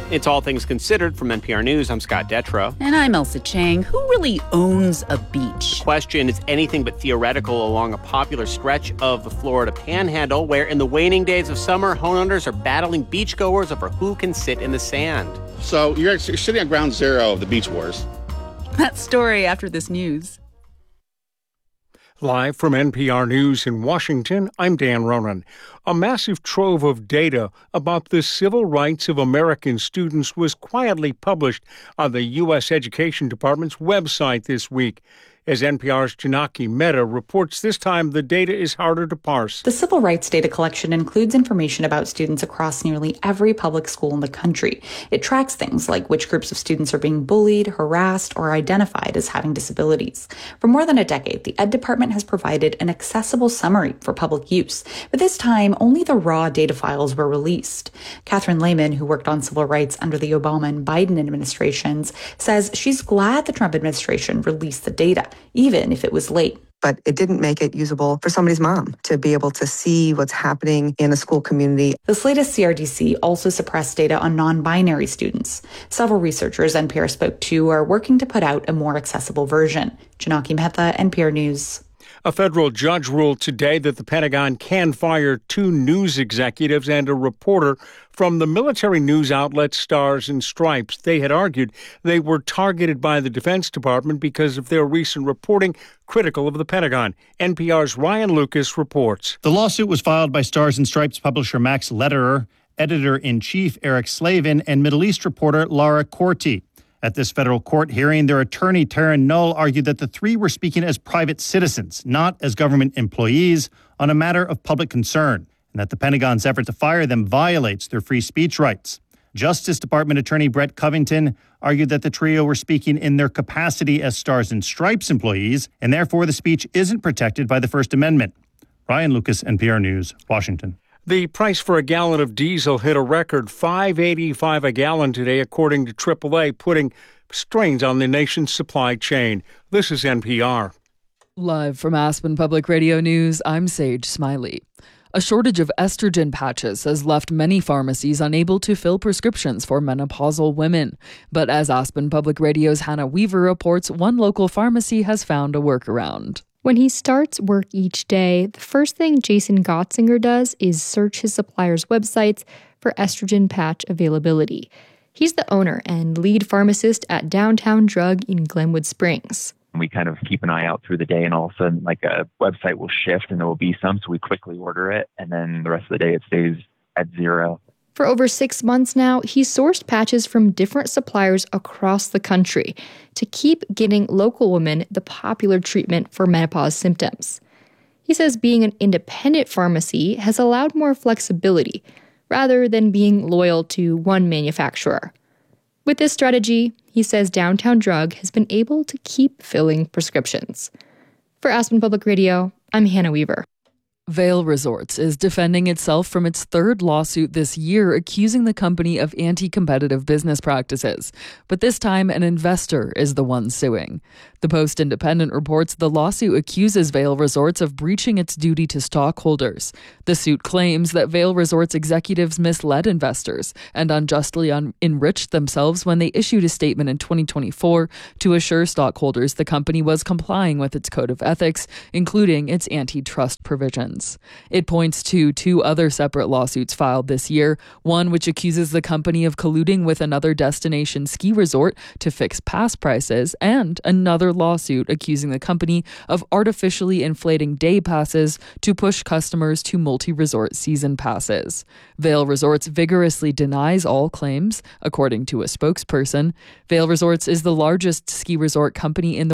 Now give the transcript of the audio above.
It's All Things Considered from NPR News. I'm Scott Detrow. And I'm Elsa Chang. Who really owns a beach? The question is anything but theoretical along a popular stretch of the Florida Panhandle, where in the waning days of summer, homeowners are battling beachgoers over who can sit in the sand. So you're sitting at ground zero of the beach wars. That story after this news. Live from NPR News in Washington, I'm Dan Ronan. A massive trove of data about the civil rights of American students was quietly published on the U.S. Education Department's website this week. As NPR's Janaki Mehta reports, this time the data is harder to parse. The civil rights data collection includes information about students across nearly every public school in the country. It tracks things like which groups of students are being bullied, harassed, or identified as having disabilities. For more than a decade, the Ed Department has provided an accessible summary for public use, but this time only the raw data files were released. Catherine Lehman, who worked on civil rights under the Obama and Biden administrations, says she's glad the Trump administration released the data, even if it was late. But it didn't make it usable for somebody's mom to be able to see what's happening in a school community. This latest CRDC also suppressed data on non-binary students. Several researchers NPR spoke to are working to put out a more accessible version. Janaki Mehta, NPR News. A federal judge ruled today that the Pentagon can fire 2 news executives and a reporter from the military news outlet Stars and Stripes. They had argued they were targeted by the Defense Department because of their recent reporting critical of the Pentagon. NPR's Ryan Lucas reports. The lawsuit was filed by Stars and Stripes publisher Max Lederer, editor-in-chief Eric Slavin, and Middle East reporter Laura Corti. At this federal court hearing, their attorney, Taryn Null, argued that the 3 were speaking as private citizens, not as government employees, on a matter of public concern, and that the Pentagon's effort to fire them violates their free speech rights. Justice Department Attorney Brett Covington argued that the trio were speaking in their capacity as Stars and Stripes employees, and therefore the speech isn't protected by the First Amendment. Ryan Lucas, NPR News, Washington. The price for a gallon of diesel hit a record $5.85 a gallon today, according to AAA, putting strains on the nation's supply chain. This is NPR. Live from Aspen Public Radio News, I'm Sage Smiley. A shortage of estrogen patches has left many pharmacies unable to fill prescriptions for menopausal women. But as Aspen Public Radio's Hannah Weaver reports, one local pharmacy has found a workaround. When he starts work each day, the first thing Jason Gottsinger does is search his suppliers' websites for estrogen patch availability. He's the owner and lead pharmacist at Downtown Drug in Glenwood Springs. We kind of keep an eye out through the day, and all of a sudden, like a website will shift and there will be some, so we quickly order it, and then the rest of the day it stays at 0. For over 6 months now, he's sourced patches from different suppliers across the country to keep getting local women the popular treatment for menopause symptoms. He says being an independent pharmacy has allowed more flexibility rather than being loyal to one manufacturer. With this strategy, he says Downtown Drug has been able to keep filling prescriptions. For Aspen Public Radio, I'm Hannah Weaver. Vail Resorts is defending itself from its 3rd lawsuit this year, accusing the company of anti-competitive business practices. But this time, an investor is the one suing. The Post-Independent reports the lawsuit accuses Vail Resorts of breaching its duty to stockholders. The suit claims that Vail Resorts executives misled investors and unjustly enriched themselves when they issued a statement in 2024 to assure stockholders the company was complying with its code of ethics, including its antitrust provisions. It points to 2 other separate lawsuits filed this year, one which accuses the company of colluding with another destination ski resort to fix pass prices, and another lawsuit accusing the company of artificially inflating day passes to push customers to multi-resort season passes. Vail Resorts vigorously denies all claims, according to a spokesperson. Vail Resorts is the largest ski resort company in the